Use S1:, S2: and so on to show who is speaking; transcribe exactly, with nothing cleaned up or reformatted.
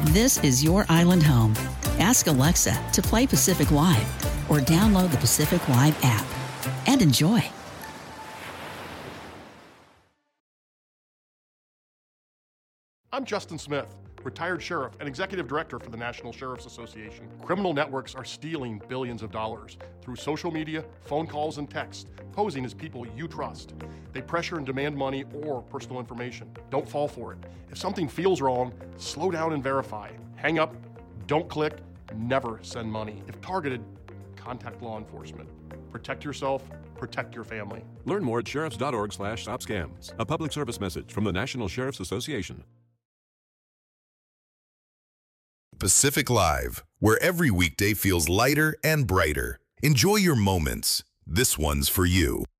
S1: This is your island home. Ask Alexa to play Pacific Live or download the Pacific Live app and enjoy.
S2: I'm Justin Smith, retired sheriff and executive director for the National Sheriff's Association. Criminal networks are stealing billions of dollars through social media, phone calls, and text, posing as people you trust. They pressure and demand money or personal information. Don't fall for it. If something feels wrong, slow down and verify. Hang up, don't click, never send money. If targeted, contact law enforcement. Protect yourself, protect your family.
S3: Learn more at sheriffs.org slash stop scams. A public service message from the National Sheriff's Association.
S4: Pacific Live, where every weekday feels lighter and brighter. Enjoy your moments. This one's for you.